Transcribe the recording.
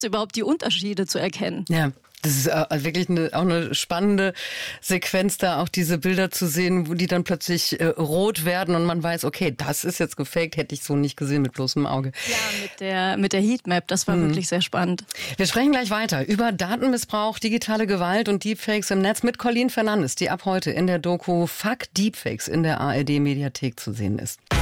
überhaupt die Unterschiede zu erkennen. Ja. Das ist wirklich auch eine spannende Sequenz, da auch diese Bilder zu sehen, wo die dann plötzlich rot werden und man weiß, okay, das ist jetzt gefaked, hätte ich so nicht gesehen mit bloßem Auge. Ja, mit der Heatmap, das war wirklich sehr spannend. Wir sprechen gleich weiter über Datenmissbrauch, digitale Gewalt und Deepfakes im Netz mit Colleen Fernandes, die ab heute in der Doku Fuck Deepfakes in der ARD-Mediathek zu sehen ist.